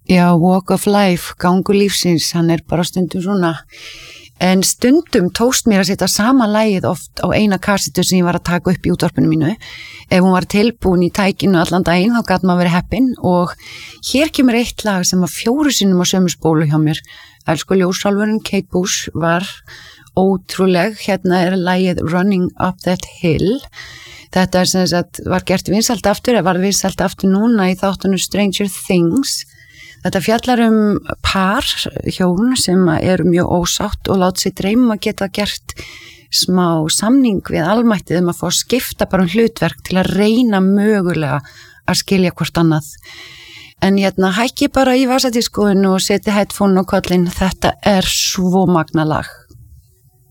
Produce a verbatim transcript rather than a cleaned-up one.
Já, Walk of Life, gangur lífsins, hann er bara stundum svona, en stundum tókst mér að setja sama lagið oft á eina kassetu sem ég var að taka upp í útvarpinu mínu. Ef hún var tilbúin í tækinu allan daginn, þá gat maður verið heppinn, og hér kemur eitt lag sem var fjóru sinnum á sömu spólu hjá mér. Elsku ljósálfurinn Kate Bush var ótrúleg. Hérna er lagið Running Up That Hill. Þetta er sem sagt, var gert vinsælt aftur, eða var vinsælt aftur núna í þáttunum Stranger Things. Þetta fjallar um par, hjón sem eru mjög ósátt og lát sig dreyma að geta gert smá samning við almættið um að fá að skipta bara um hlutverk til að reyna mögulega að skilja hvort annað. En hérna hækki bara í vasatískoðinu og seti headphone á kollin, þetta er svo magna lag.